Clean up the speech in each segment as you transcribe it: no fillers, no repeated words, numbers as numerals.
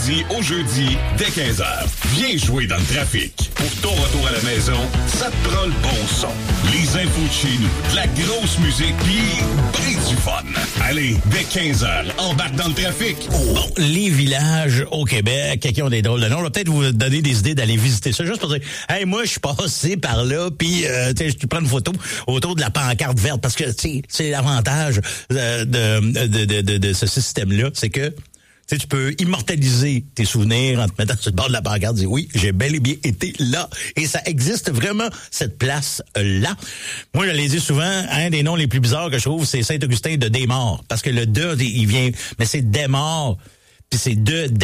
lundi au jeudi, dès 15h. Viens jouer dans le trafic. Pour ton retour à la maison, ça te prend le bon son. Les infos de chez nous, de la grosse musique, pis ben du fun. Allez, dès 15h, embarque dans le trafic. Bon, les villages au Québec, qui ont des drôles de noms, on va peut-être vous donner des idées d'aller visiter ça, juste pour dire, hey, moi, je suis passé par là, puis je prends une photo autour de la pancarte verte, parce que, tu sais, c'est l'avantage de ce système-là, c'est que tu peux immortaliser tes souvenirs en te mettant sur le bord de la pancarte et dire oui, j'ai bel et bien été là. Et ça existe vraiment, cette place-là. Moi, je l'ai dit souvent, un des noms les plus bizarres que je trouve, c'est Saint-Augustin de Desmaures. Parce que le de, il vient, mais c'est Desmaures. Puis c'est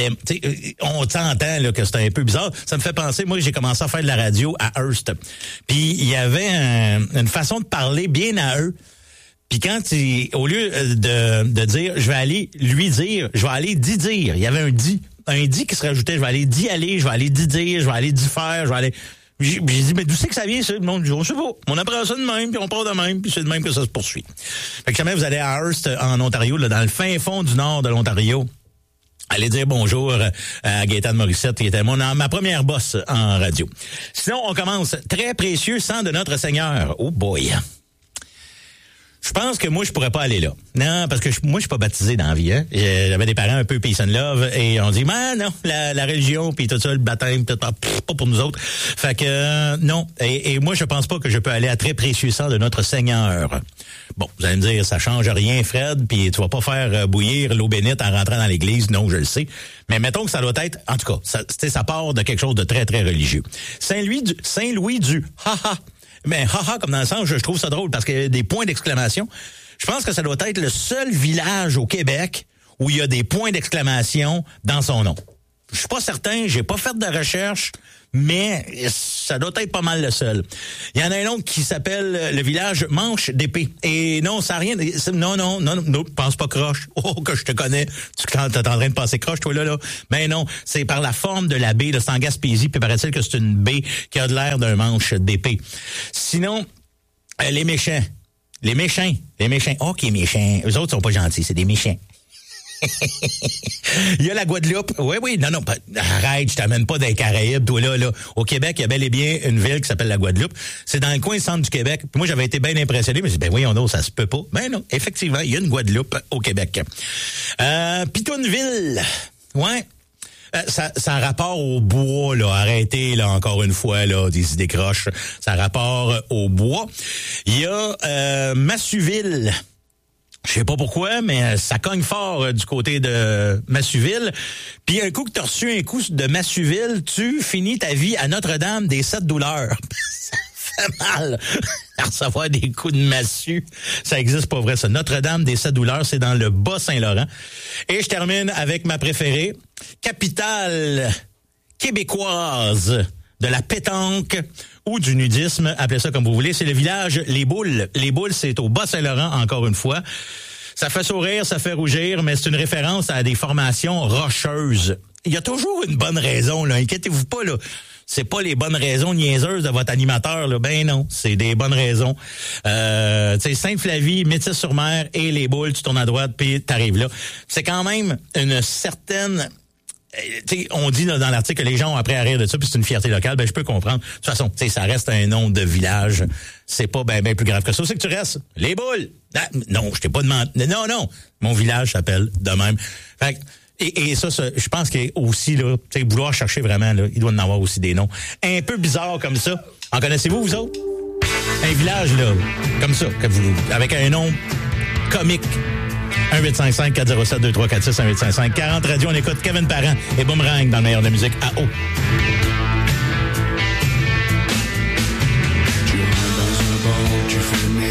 on s'entend là, que c'est un peu bizarre. Ça me fait penser, moi, j'ai commencé à faire de la radio à Hearst. Puis il y avait une façon de parler bien à eux. Puis quand au lieu de dire, je vais aller lui dire, je vais aller d'y dire. Il y avait un dit qui se rajoutait, je vais aller d'y aller, je vais aller d'y dire, je vais aller d'y faire, je vais aller. J'ai dit, mais d'où c'est que ça vient, ça? Le monde dit, on sait pas. On apprend ça de même, puis on part de même, puis c'est de même que ça se poursuit. Fait que jamais vous allez à Hearst, en Ontario, là, dans le fin fond du nord de l'Ontario. Allez dire bonjour à Gaétane Morissette, qui était ma première boss en radio. Sinon, on commence. Très précieux sang de notre Seigneur. Oh boy. Je pense que moi, je pourrais pas aller là. Non, parce que moi, je suis pas baptisé dans la vie. Hein? J'avais des parents un peu peace and love et on dit, man, non, la religion, puis tout ça, le baptême, peut-être pas pour nous autres. Fait que non. Et moi, je pense pas que je peux aller à très précieux sang de notre Seigneur. Bon, vous allez me dire, ça change rien, Fred, puis tu vas pas faire bouillir l'eau bénite en rentrant dans l'église. Non, je le sais. Mais mettons que ça doit être, en tout cas, ça part de quelque chose de très, très religieux. Saint-Louis du ha-ha. Mais haha, comme dans le sens, je trouve ça drôle parce qu'il y a des points d'exclamation. Je pense que ça doit être le seul village au Québec où il y a des points d'exclamation dans son nom. Je suis pas certain, j'ai pas fait de recherche, mais ça doit être pas mal le seul. Il y en a un autre qui s'appelle le village Manche d'épée. Et non, ça n'a rien... Non, pense pas croche. Oh, que je te connais. Tu es en train de passer croche, toi, là. Ben non, c'est par la forme de la baie, c'est en Gaspésie, puis paraît-il que c'est une baie qui a de l'air d'un manche d'épée. Sinon, les méchants. Les méchants. Oh, qui est méchant. Eux autres sont pas gentils, c'est des méchants. Il y a la Guadeloupe. Oui, non, arrête, je t'amène pas dans les Caraïbes, toi là. Au Québec, il y a bel et bien une ville qui s'appelle la Guadeloupe. C'est dans le coin centre du Québec. Puis moi, j'avais été bien impressionné, mais je dis, ben oui, ça se peut pas. Ben non, effectivement, il y a une Guadeloupe au Québec. Pitouneville. Ouais. Ça a rapport au bois, là. Arrêtez, là, encore une fois, là, des idées croches. Ça a rapport au bois. Il y a Massuville. Je sais pas pourquoi, mais ça cogne fort du côté de Massuville. Puis un coup que t'as reçu un coup de Massuville, tu finis ta vie à Notre-Dame des 7 douleurs. Ça fait mal à recevoir des coups de massue. Ça existe pas vrai, ça. Notre-Dame des 7 douleurs, c'est dans le Bas-Saint-Laurent. Et je termine avec ma préférée, capitale québécoise de la pétanque ou du nudisme, appelez ça comme vous voulez. C'est le village Les Boules. Les Boules, c'est au Bas-Saint-Laurent, encore une fois. Ça fait sourire, ça fait rougir, mais c'est une référence à des formations rocheuses. Il y a toujours une bonne raison, là. Inquiétez-vous pas, là. C'est pas les bonnes raisons niaiseuses de votre animateur, là. Ben non, c'est des bonnes raisons. Tu sais, Sainte-Flavie, Métis-sur-Mer et Les Boules, tu tournes à droite, puis t'arrives là. C'est quand même une certaine... T'sais, on dit là, dans l'article que les gens ont appris à rire de ça, puis c'est une fierté locale. Ben je peux comprendre. De toute façon, ça reste un nom de village. C'est pas ben plus grave que ça. C'est que tu restes Les Boules. Ah, non, je t'ai pas demandé. Non. Mon village s'appelle de même. Fait et ça, je pense qu'il y a aussi là, vouloir chercher vraiment là, il doit en avoir aussi des noms un peu bizarres comme ça. En connaissez-vous vous autres? Un village là, comme ça, avec un nom comique. 1-855-407-2346, 1-855-40 Radio. On écoute Kevin Parent et Boomerang dans le meilleur de la musique à eau. Tu rentres dans un bar, tu fumes